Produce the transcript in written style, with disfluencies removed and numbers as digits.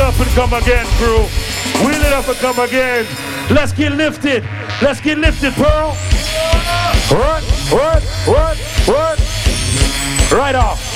up and come again, crew. Wheel it up and come again. Let's get lifted. Let's get lifted, Pearl. What? Right off.